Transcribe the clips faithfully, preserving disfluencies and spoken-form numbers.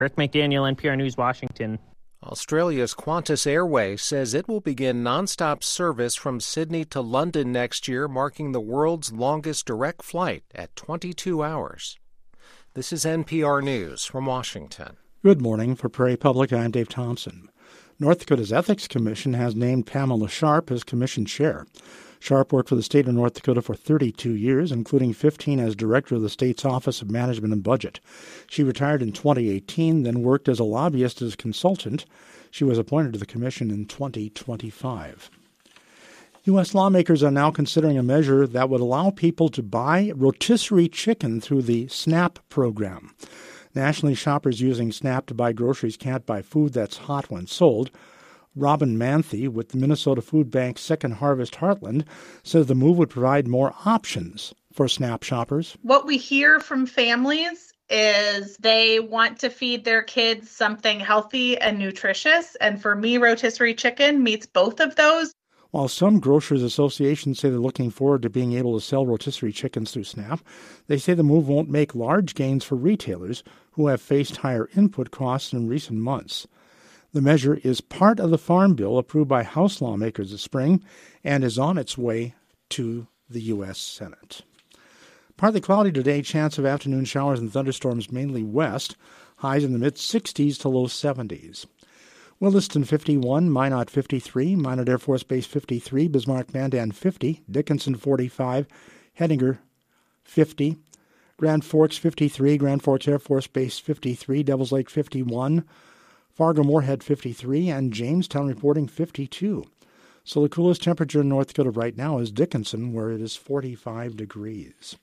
Earth McDaniel, N P R News, Washington. Australia's Qantas Airways says it will begin nonstop service from Sydney to London next year, marking the world's longest direct flight at twenty-two hours. This is N P R News from Washington. Good morning. For Prairie Public, I'm Dave Thompson. North Dakota's Ethics Commission has named Pamela Sharp as commission chair. Sharp worked for the state of North Dakota for thirty-two years, including fifteen as director of the state's Office of Management and Budget. She retired in twenty eighteen, then worked as a lobbyist as a consultant. She was appointed to the commission in twenty twenty-five. U S lawmakers are now considering a measure that would allow people to buy rotisserie chicken through the SNAP program. Nationally, shoppers using SNAP to buy groceries can't buy food that's hot when sold. Robin Manthe with the Minnesota Food Bank's Second Harvest Heartland says the move would provide more options for SNAP shoppers. What we hear from families is they want to feed their kids something healthy and nutritious. And for me, rotisserie chicken meets both of those. While some grocers associations say they're looking forward to being able to sell rotisserie chickens through SNAP, they say the move won't make large gains for retailers who have faced higher input costs in recent months. The measure is part of the Farm Bill approved by House lawmakers this spring and is on its way to the U S Senate. Partly cloudy today, chance of afternoon showers and thunderstorms mainly west, highs in the mid-sixties to low seventies. Williston fifty-one, Minot fifty-three, Minot Air Force Base fifty-three, Bismarck-Mandan fifty, Dickinson forty-five, Hettinger fifty, Grand Forks fifty-three, Grand Forks Air Force Base fifty-three, Devils Lake fifty-one, Fargo-Moorhead fifty-three, and Jamestown reporting fifty-two. So the coolest temperature in North Dakota right now is Dickinson, where it is forty-five degrees.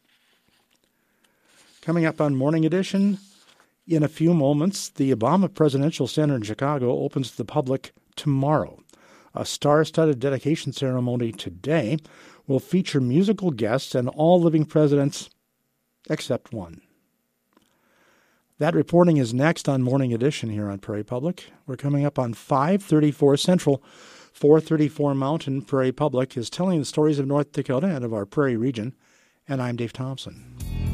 Coming up on Morning Edition, in a few moments, the Obama Presidential Center in Chicago opens to the public tomorrow. A star-studded dedication ceremony today will feature musical guests and all living presidents except one. That reporting is next on Morning Edition here on Prairie Public. We're coming up on five thirty-four Central, four thirty-four Mountain. Prairie Public is telling the stories of North Dakota and of our Prairie region, and I'm Dave Thompson.